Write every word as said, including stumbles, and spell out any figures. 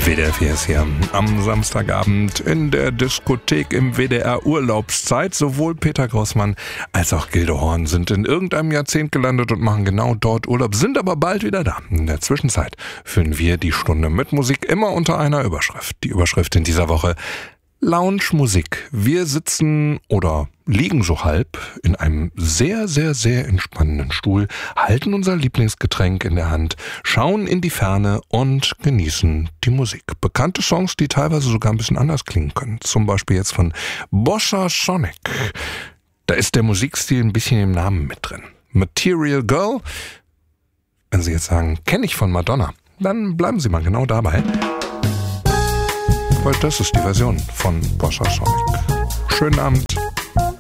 W D R vier ist hier am Samstagabend in der Diskothek im W D R Urlaubszeit. Sowohl Peter Grossmann als auch Gildo Horn sind in irgendeinem Jahrzehnt gelandet und machen genau dort Urlaub, sind aber bald wieder da. In der Zwischenzeit füllen wir die Stunde mit Musik immer unter einer Überschrift. Die Überschrift in dieser Woche: Lounge-Musik. Wir sitzen oder liegen so halb in einem sehr, sehr, sehr entspannenden Stuhl, halten unser Lieblingsgetränk in der Hand, schauen in die Ferne und genießen die Musik. Bekannte Songs, die teilweise sogar ein bisschen anders klingen können. Zum Beispiel jetzt von Bossa Sonic. Da ist der Musikstil ein bisschen im Namen mit drin. Material Girl. Wenn Sie jetzt sagen, kenne ich von Madonna, dann bleiben Sie mal genau dabei. Weil das ist die Version von Bossa Sonic. Schönen Abend.